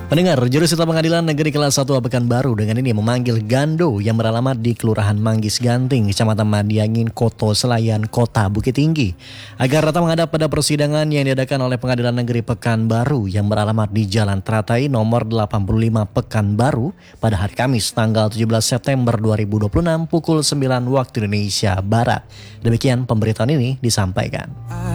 Pendengar, Juru Setelah Pengadilan Negeri Kelas 1 Pekanbaru dengan ini memanggil Gando yang beralamat di Kelurahan Manggis Ganting, Kecamatan Madiangin, Koto Selayan, Kota Bukit Tinggi, agar datang menghadap pada persidangan yang diadakan oleh Pengadilan Negeri Pekanbaru yang beralamat di Jalan Teratai nomor 85 Pekanbaru pada hari Kamis tanggal 17 September 2026 pukul 9 waktu Indonesia Barat. Demikian pemberitaan ini disampaikan.